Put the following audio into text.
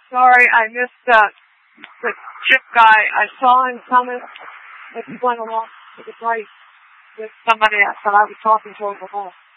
Sorry, I missed the chip guy. I saw him coming as he went along to the right with somebody else that I was talking to over the phone.